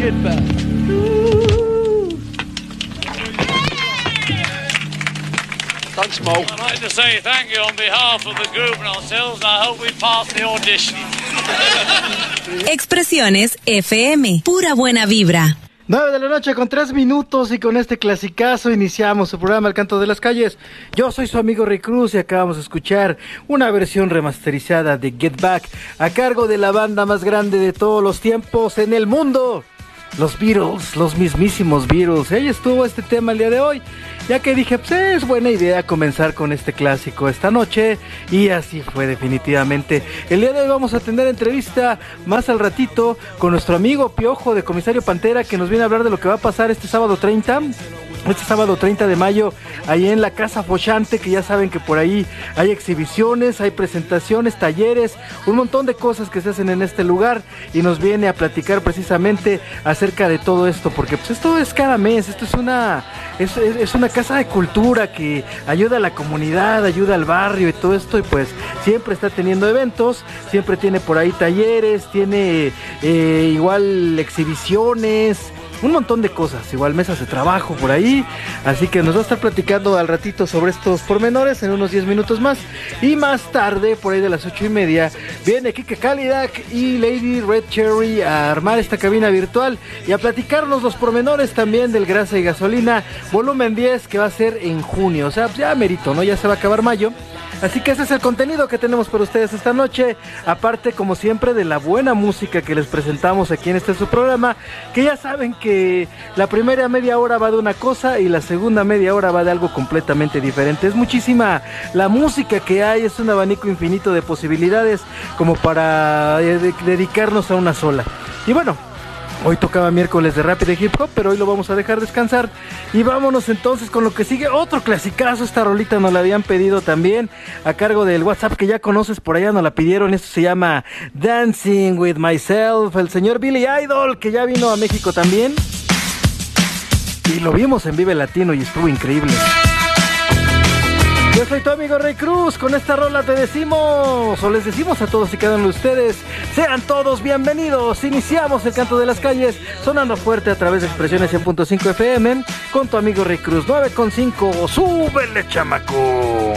Get Back. Thanks, Mo. I'd like to say thank you on behalf of the group and ourselves. I hope we pass the audition. Expresiones FM, pura buena vibra. 9 de la noche con 3 minutos y con este clasicazo iniciamos su programa El Canto de las Calles. Yo soy su amigo Ray Cruz y acabamos de escuchar una versión remasterizada de Get Back a cargo de la banda más grande de todos los tiempos en el mundo, los Beatles, los mismísimos Beatles. Ahí estuvo este tema el día de hoy, ya que dije, pues es buena idea comenzar con este clásico esta noche, y así fue definitivamente. El día de hoy vamos a tener entrevista más al ratito con nuestro amigo Piojo de Comisario Pantera, que nos viene a hablar de lo que va a pasar este sábado 30 de mayo, ahí en la Casa Fochante, que ya saben que por ahí hay exhibiciones, hay presentaciones, talleres, un montón de cosas que se hacen en este lugar, y nos viene a platicar precisamente acerca de todo esto, porque pues esto es cada mes, esto es una casa de cultura que ayuda a la comunidad, ayuda al barrio y todo esto, y pues siempre está teniendo eventos, siempre tiene por ahí talleres, tiene igual exhibiciones, un montón de cosas, igual mesas de trabajo por ahí, así que nos va a estar platicando al ratito sobre estos pormenores en unos 10 minutos más, y más tarde, por ahí de las 8:30, viene Kike Calidac y Lady Red Cherry a armar esta cabina virtual y a platicarnos los pormenores también del Grasa y Gasolina volumen 10, que va a ser en junio, o sea, ya merito, ¿no? Ya se va a acabar mayo. Así que ese es el contenido que tenemos para ustedes esta noche, aparte como siempre de la buena música que les presentamos aquí en este su programa, que ya saben que la primera media hora va de una cosa y la segunda media hora va de algo completamente diferente. Es muchísima la música que hay, es un abanico infinito de posibilidades como para dedicarnos a una sola. Y bueno, hoy tocaba miércoles de rap y de hip hop, pero hoy lo vamos a dejar descansar. Y vámonos entonces con lo que sigue. Otro clasicazo, esta rolita nos la habían pedido también a cargo del WhatsApp que ya conoces, por allá nos la pidieron. Esto se llama Dancing With Myself, el señor Billy Idol, que ya vino a México también. Y lo vimos en Vive Latino y estuvo increíble. Yo soy tu amigo Ray Cruz, con esta rola te decimos, o les decimos a todos y cada uno de ustedes, sean todos bienvenidos. Iniciamos El Canto de las Calles, sonando fuerte a través de Expresiones 100.5 FM, con tu amigo Ray Cruz, 9.5, súbele chamaco.